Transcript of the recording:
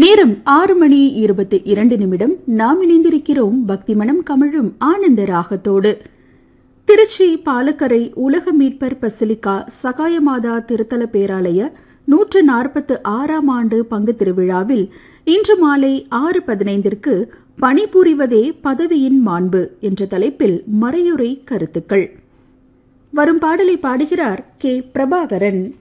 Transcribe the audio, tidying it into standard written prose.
நேரம் 6:22 நாம் இணைந்திருக்கிறோம் பக்தி மனம் கமழும் ஆனந்த ராகத்தோடு. திருச்சி பாலக்கரை உலக மீட்பர் பசிலிக்கா சகாயமாதா திருத்தல பேராலய 146ஆம் ஆண்டு பங்கு திருவிழாவில் இன்று மாலை 6:15 பணிபுரிவதே பதவியின் மாண்பு என்ற தலைப்பில் மறையுரை கருத்துக்கள். வரும் பாடலை பாடுகிறார் கே. பிரபாகரன்.